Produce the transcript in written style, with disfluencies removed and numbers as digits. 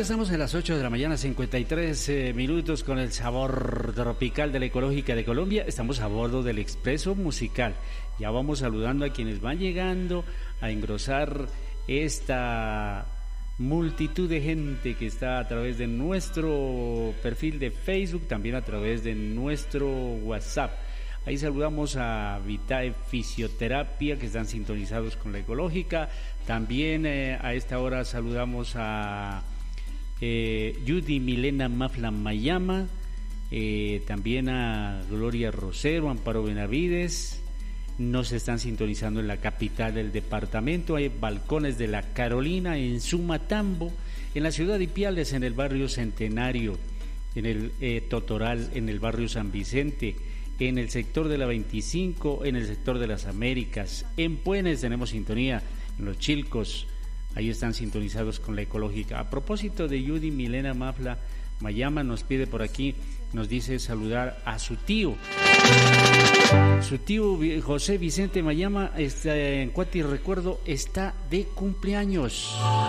ya estamos en las 8 de la mañana, 53 minutos, con el sabor tropical de la Ecológica de Colombia. Estamos a bordo del Expreso Musical. Ya vamos saludando a quienes van llegando a engrosar esta multitud de gente que está a través de nuestro perfil de Facebook, también a través de nuestro WhatsApp. Ahí saludamos a Vitae Fisioterapia, que están sintonizados con la Ecológica. También a esta hora saludamos a Judy Milena Mafla Mayama, también a Gloria Rosero, Amparo Benavides. Nos están sintonizando en la capital del departamento. Hay balcones de la Carolina, en Sumatambo, en la ciudad de Ipiales, en el barrio Centenario, en el Totoral, en el barrio San Vicente, en el sector de la 25, en el sector de las Américas. En Puenes tenemos sintonía, en Los Chilcos, ahí están sintonizados con la Ecológica. A propósito de Judy Milena Mafla Mayama, nos pide por aquí, nos dice saludar a su tío. Su tío José Vicente Mayama, en Cuati Recuerdo, está de cumpleaños.